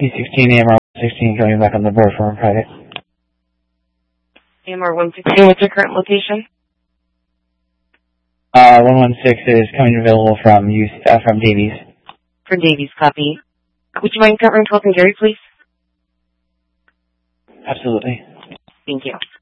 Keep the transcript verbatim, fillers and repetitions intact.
P sixteen, A M R one sixteen, coming back on the board for private. A M R one sixteen, what's your current location? Uh, one one six is coming available from you, uh, from Davies. For Davies, copy. Would you mind covering twelve and Gary, please? Absolutely. Thank you.